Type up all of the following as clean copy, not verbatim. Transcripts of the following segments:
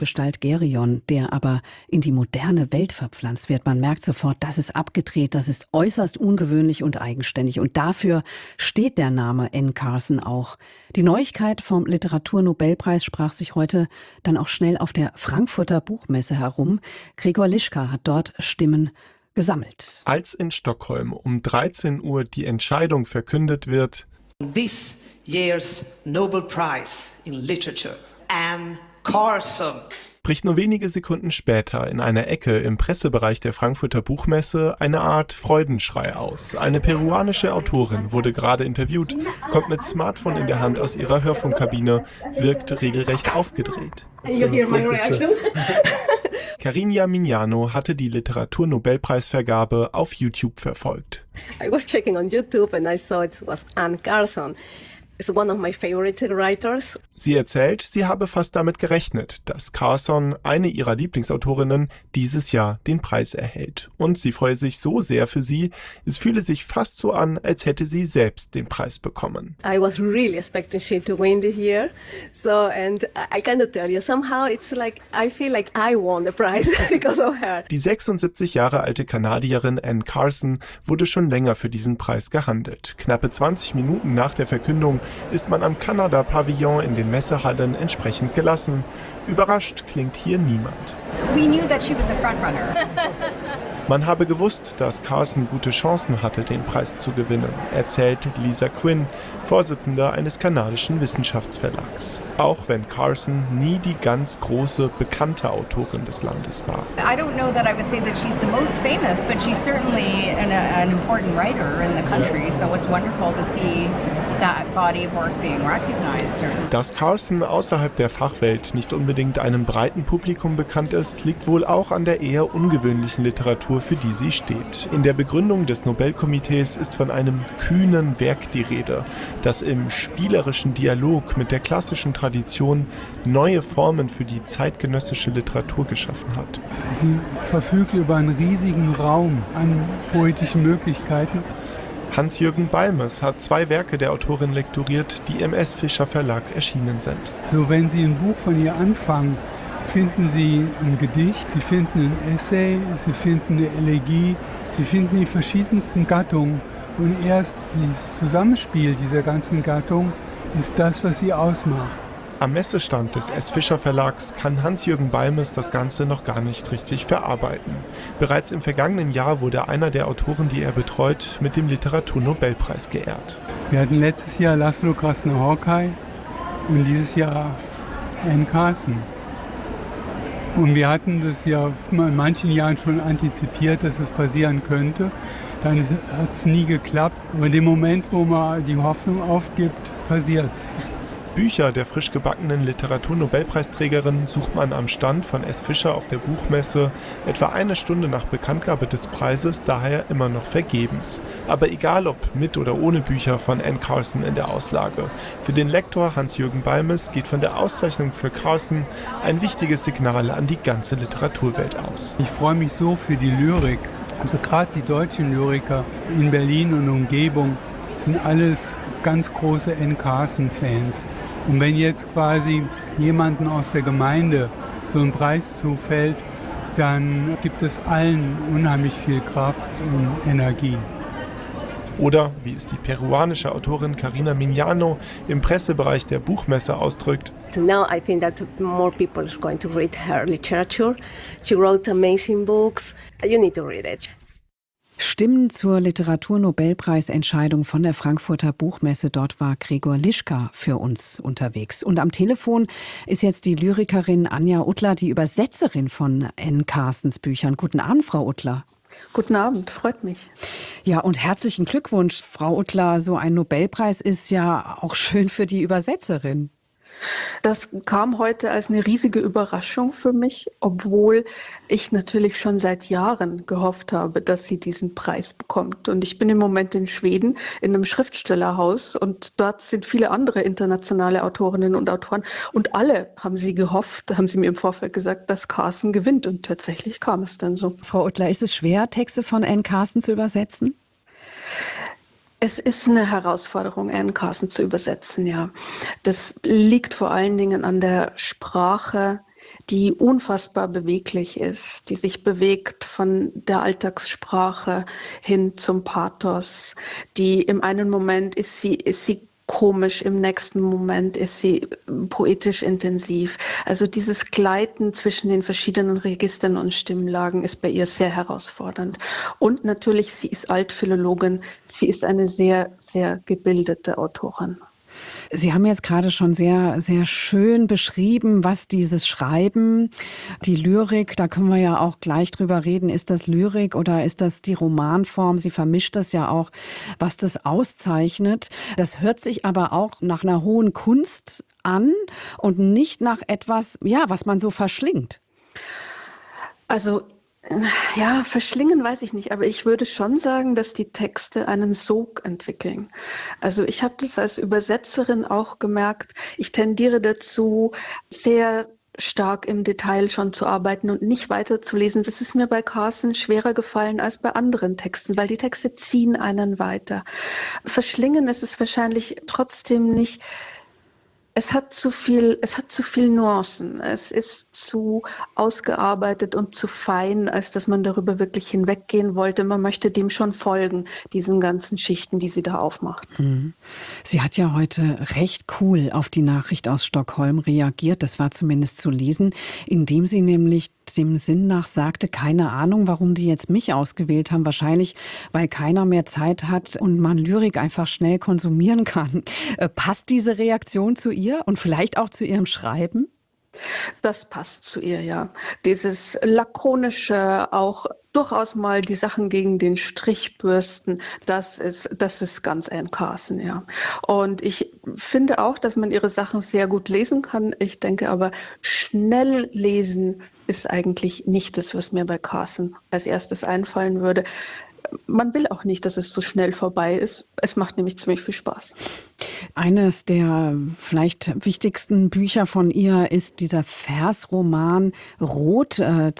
Gestalt Geryon, der aber in die moderne Welt verpflanzt wird. Man merkt sofort, das ist abgedreht, das ist äußerst ungewöhnlich und eigenständig. Und dafür steht der Name Anne Carson auch. Die Neuigkeit vom Literaturnobelpreis sprach sich heute dann auch schnell auf der Frankfurter Buchmesse herum. Gregor Lischka hat dort Stimmen gesammelt. Als in Stockholm um 13 Uhr die Entscheidung verkündet wird, This year's Nobel Prize in Literature, Anne Carson. bricht nur wenige Sekunden später in einer Ecke im Pressebereich der Frankfurter Buchmesse eine Art Freudenschrei aus. Eine peruanische Autorin wurde gerade interviewt, kommt mit Smartphone in der Hand aus ihrer Hörfunkkabine, wirkt regelrecht aufgedreht. Carina Mignano hatte die Literaturnobelpreisvergabe auf YouTube verfolgt. I was checking on YouTube and I saw it was Anne Carson. It's one of my favorite writers. Sie erzählt, sie habe fast damit gerechnet, dass Carson, eine ihrer Lieblingsautorinnen, dieses Jahr den Preis erhält. Und sie freue sich so sehr für sie, es fühle sich fast so an, als hätte sie selbst den Preis bekommen. I was really expecting she to win this year. So, and I cannot tell you, somehow it's like, I feel like I won the prize because of her. Die 76 Jahre alte Kanadierin Anne Carson wurde schon länger für diesen Preis gehandelt. Knappe 20 Minuten nach der Verkündung ist man am Kanada-Pavillon in den Messehallen entsprechend gelassen. Überrascht klingt hier niemand. We knew that she was a frontrunner. Man habe gewusst, dass Carson gute Chancen hatte, den Preis zu gewinnen, erzählt Lisa Quinn, Vorsitzende eines kanadischen Wissenschaftsverlags. Auch wenn Carson nie die ganz große, bekannte Autorin des Landes war. I don't know that I would say that she's the most famous, but she's certainly an important writer in the country. So it's wonderful to see that body of work being recognized. Dass Carson außerhalb der Fachwelt nicht unbedingt einem breiten Publikum bekannt ist, liegt wohl auch an der eher ungewöhnlichen Literatur, für die sie steht. In der Begründung des Nobelkomitees ist von einem kühnen Werk die Rede, das im spielerischen Dialog mit der klassischen Tradition neue Formen für die zeitgenössische Literatur geschaffen hat. Sie verfügt über einen riesigen Raum an poetischen Möglichkeiten. Hans-Jürgen Balmes hat 2 Werke der Autorin lektoriert, die im S. Fischer Verlag erschienen sind. So, wenn Sie ein Buch von ihr anfangen, finden Sie ein Gedicht, Sie finden ein Essay, Sie finden eine Elegie, Sie finden die verschiedensten Gattungen. Und erst dieses Zusammenspiel dieser ganzen Gattungen ist das, was sie ausmacht. Am Messestand des S. Fischer Verlags kann Hans-Jürgen Balmes das Ganze noch gar nicht richtig verarbeiten. Bereits im vergangenen Jahr wurde einer der Autoren, die er betreut, mit dem Literaturnobelpreis geehrt. Wir hatten letztes Jahr Laszlo Krasznahorkai und dieses Jahr Anne Carson. Und wir hatten das ja in manchen Jahren schon antizipiert, dass es passieren könnte. Dann hat es nie geklappt. Aber in dem Moment, wo man die Hoffnung aufgibt, passiert es. Bücher der frisch gebackenen Literaturnobelpreisträgerin sucht man am Stand von S. Fischer auf der Buchmesse etwa eine Stunde nach Bekanntgabe des Preises, daher immer noch vergebens. Aber egal ob mit oder ohne Bücher von Anne Carson in der Auslage, für den Lektor Hans-Jürgen Balmes geht von der Auszeichnung für Carson ein wichtiges Signal an die ganze Literaturwelt aus. Ich freue mich so für die Lyrik. Also gerade die deutschen Lyriker in Berlin und Umgebung sind alles ganz große Anne Carson-Fans. Und wenn jetzt quasi jemanden aus der Gemeinde so ein Preis zufällt, dann gibt es allen unheimlich viel Kraft und Energie. Oder, wie es die peruanische Autorin Carina Mignano im Pressebereich der Buchmesse ausdrückt, Now I think that more people are going to read her literature. She wrote amazing books. You need to read it. Stimmen zur Literaturnobelpreisentscheidung von der Frankfurter Buchmesse. Dort war Gregor Lischka für uns unterwegs. Und am Telefon ist jetzt die Lyrikerin Anja Uttler, die Übersetzerin von Anne Carsons Büchern. Guten Abend, Frau Uttler. Guten Abend, freut mich. Ja, und herzlichen Glückwunsch, Frau Uttler. So ein Nobelpreis ist ja auch schön für die Übersetzerin. Das kam heute als eine riesige Überraschung für mich, obwohl ich natürlich schon seit Jahren gehofft habe, dass sie diesen Preis bekommt. Und ich bin im Moment in Schweden in einem Schriftstellerhaus und dort sind viele andere internationale Autorinnen und Autoren und alle haben sie gehofft, haben sie mir im Vorfeld gesagt, dass Carson gewinnt und tatsächlich kam es dann so. Frau Uttler, ist es schwer, Texte von Anne Carson zu übersetzen? Es ist eine Herausforderung, Anne Carson zu übersetzen, ja. Das liegt vor allen Dingen an der Sprache, die unfassbar beweglich ist, die sich bewegt von der Alltagssprache hin zum Pathos, die im einen Moment ist sie komisch, im nächsten Moment ist sie poetisch intensiv. Also dieses Gleiten zwischen den verschiedenen Registern und Stimmlagen ist bei ihr sehr herausfordernd. Und natürlich, sie ist Altphilologin, sie ist eine sehr, sehr gebildete Autorin. Sie haben jetzt gerade schon sehr, sehr schön beschrieben, was dieses Schreiben, die Lyrik, da können wir ja auch gleich drüber reden, ist das Lyrik oder ist das die Romanform? Sie vermischt das ja auch, was das auszeichnet. Das hört sich aber auch nach einer hohen Kunst an und nicht nach etwas, ja, was man so verschlingt. Also ja, verschlingen weiß ich nicht, aber ich würde schon sagen, dass die Texte einen Sog entwickeln. Also ich habe das als Übersetzerin auch gemerkt. Ich tendiere dazu, sehr stark im Detail schon zu arbeiten und nicht weiterzulesen. Das ist mir bei Carson schwerer gefallen als bei anderen Texten, weil die Texte ziehen einen weiter. Verschlingen ist es wahrscheinlich trotzdem nicht. Es hat zu viel Nuancen. Es ist zu ausgearbeitet und zu fein, als dass man darüber wirklich hinweggehen wollte. Man möchte dem schon folgen, diesen ganzen Schichten, die sie da aufmacht. Sie hat ja heute recht cool auf die Nachricht aus Stockholm reagiert. Das war zumindest zu lesen, indem sie nämlich dem Sinn nach sagte, keine Ahnung, warum die jetzt mich ausgewählt haben. Wahrscheinlich, weil keiner mehr Zeit hat und man Lyrik einfach schnell konsumieren kann. Passt diese Reaktion zu ihr und vielleicht auch zu ihrem Schreiben? Das passt zu ihr, ja. Dieses lakonische, auch durchaus mal die Sachen gegen den Strich bürsten, das ist ganz Anne Carson, ja. Und ich finde auch, dass man ihre Sachen sehr gut lesen kann. Ich denke aber, schnell lesen ist eigentlich nicht das, was mir bei Carson als erstes einfallen würde. Man will auch nicht, dass es so schnell vorbei ist. Es macht nämlich ziemlich viel Spaß. Eines der vielleicht wichtigsten Bücher von ihr ist dieser Versroman Rot,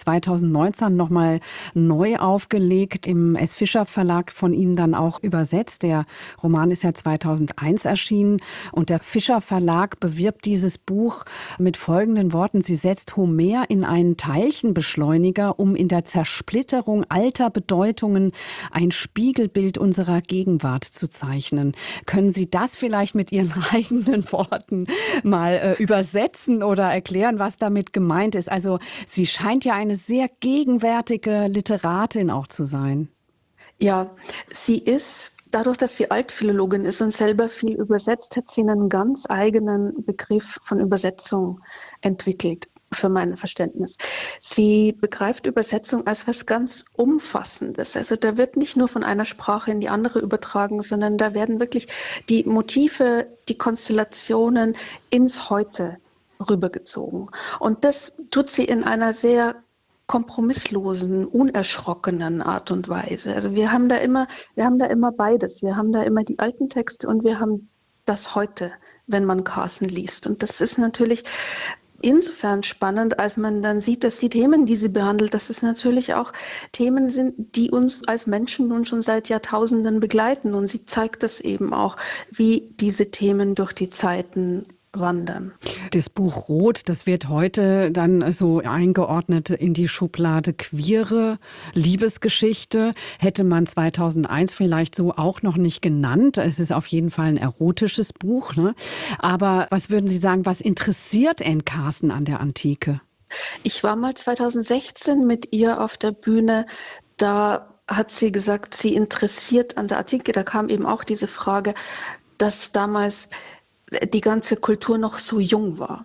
2019 nochmal neu aufgelegt, im S. Fischer Verlag von Ihnen dann auch übersetzt. Der Roman ist ja 2001 erschienen und der Fischer Verlag bewirbt dieses Buch mit folgenden Worten: Sie setzt Homer in einen Teilchenbeschleuniger, um in der Zersplitterung alter Bedeutungen ein Spiegelbild unserer Gegenwart zu zeichnen. Können Sie das vielleicht mit Ihren eigenen Worten mal übersetzen oder erklären, was damit gemeint ist? Also sie scheint ja eine sehr gegenwärtige Literatin auch zu sein. Ja, sie ist, dadurch, dass sie Altphilologin ist und selber viel übersetzt, hat sie einen ganz eigenen Begriff von Übersetzung entwickelt, für mein Verständnis. Sie begreift Übersetzung als was ganz Umfassendes. Also da wird nicht nur von einer Sprache in die andere übertragen, sondern da werden wirklich die Motive, die Konstellationen ins Heute rübergezogen. Und das tut sie in einer sehr kompromisslosen, unerschrockenen Art und Weise. Also wir haben da immer beides. Wir haben da immer die alten Texte und wir haben das Heute, wenn man Carson liest. Und das ist natürlich insofern spannend, als man dann sieht, dass die Themen, die sie behandelt, dass es natürlich auch Themen sind, die uns als Menschen nun schon seit Jahrtausenden begleiten. Und sie zeigt das eben auch, wie diese Themen durch die Zeiten wandern. Das Buch Rot, das wird heute dann so eingeordnet in die Schublade queere Liebesgeschichte. Hätte man 2001 vielleicht so auch noch nicht genannt. Es ist auf jeden Fall ein erotisches Buch, ne? Aber was würden Sie sagen, was interessiert Anne Carson an der Antike? Ich war mal 2016 mit ihr auf der Bühne. Da hat sie gesagt, sie interessiert an der Antike. Da kam eben auch diese Frage, dass damals die ganze Kultur noch so jung war.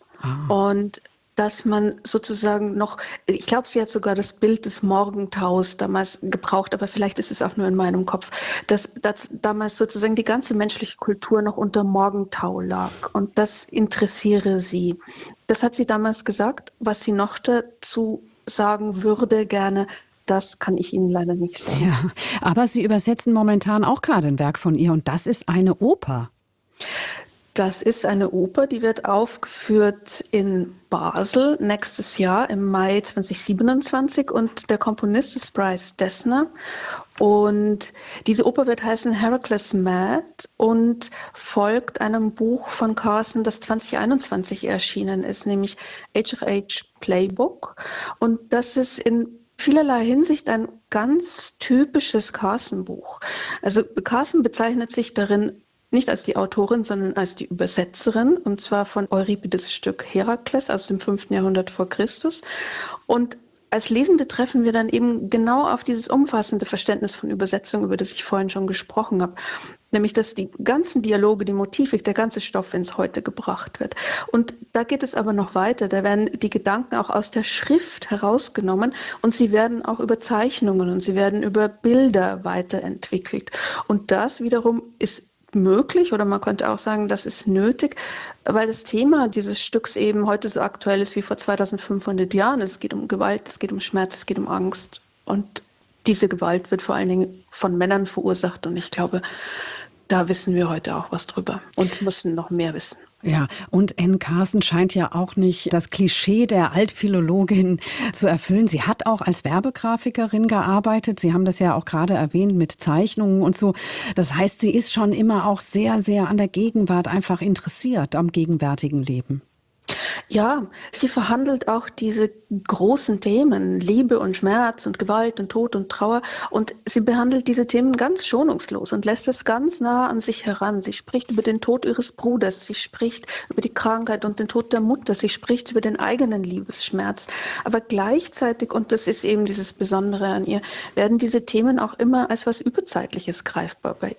Und dass man sozusagen noch, ich glaube, sie hat sogar das Bild des Morgentaus damals gebraucht, aber vielleicht ist es auch nur in meinem Kopf, dass damals sozusagen die ganze menschliche Kultur noch unter Morgentau lag. Und das interessiere sie. Das hat sie damals gesagt. Was sie noch dazu sagen würde gerne, das kann ich Ihnen leider nicht sagen. Ja, aber Sie übersetzen momentan auch gerade ein Werk von ihr und das ist eine Oper. Das ist eine Oper, die wird aufgeführt in Basel nächstes Jahr im Mai 2027 und der Komponist ist Bryce Dessner. Und diese Oper wird heißen Heracles Mad und folgt einem Buch von Carson, das 2021 erschienen ist, nämlich Age of Age Playbook. Und das ist in vielerlei Hinsicht ein ganz typisches Carson-Buch. Also Carson bezeichnet sich darin nicht als die Autorin, sondern als die Übersetzerin, und zwar von Euripides' Stück Herakles aus dem 5. Jahrhundert vor Christus. Und als Lesende treffen wir dann eben genau auf dieses umfassende Verständnis von Übersetzung, über das ich vorhin schon gesprochen habe. Nämlich, dass die ganzen Dialoge, die Motivik, der ganze Stoff ins Heute gebracht wird. Und da geht es aber noch weiter. Da werden die Gedanken auch aus der Schrift herausgenommen und sie werden auch über Zeichnungen und sie werden über Bilder weiterentwickelt. Und das wiederum ist möglich, oder man könnte auch sagen, das ist nötig, weil das Thema dieses Stücks eben heute so aktuell ist wie vor 2500 Jahren. Es geht um Gewalt, es geht um Schmerz, es geht um Angst. Und diese Gewalt wird vor allen Dingen von Männern verursacht. Und ich glaube, da wissen wir heute auch was drüber und müssen noch mehr wissen. Ja, und Anne Carson scheint ja auch nicht das Klischee der Altphilologin zu erfüllen. Sie hat auch als Werbegrafikerin gearbeitet. Sie haben das ja auch gerade erwähnt mit Zeichnungen und so. Das heißt, sie ist schon immer auch sehr, sehr an der Gegenwart einfach interessiert, am gegenwärtigen Leben. Ja, sie verhandelt auch diese großen Themen, Liebe und Schmerz und Gewalt und Tod und Trauer. Und sie behandelt diese Themen ganz schonungslos und lässt es ganz nah an sich heran. Sie spricht über den Tod ihres Bruders, sie spricht über die Krankheit und den Tod der Mutter, sie spricht über den eigenen Liebesschmerz. Aber gleichzeitig, und das ist eben dieses Besondere an ihr, werden diese Themen auch immer als was Überzeitliches greifbar bei